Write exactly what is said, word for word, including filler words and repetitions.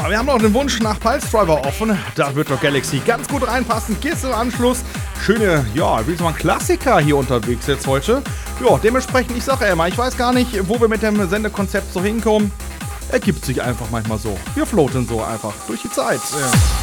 Ja, wir haben noch den Wunsch nach Pulse Driver offen. Da wird doch Galaxy ganz gut reinpassen. Kiss im Anschluss. Schöne, ja, wie soll man, Klassiker hier unterwegs jetzt heute. Ja, dementsprechend, ich sage ja immer, ich weiß gar nicht, wo wir mit dem Sendekonzept so hinkommen. Ergibt sich einfach manchmal so. Wir floaten so einfach durch die Zeit. Ja.